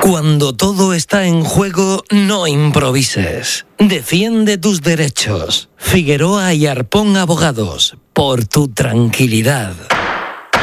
Cuando todo está en juego, no improvises. Defiende tus derechos. Figueroa y Arpón Abogados. Por tu tranquilidad.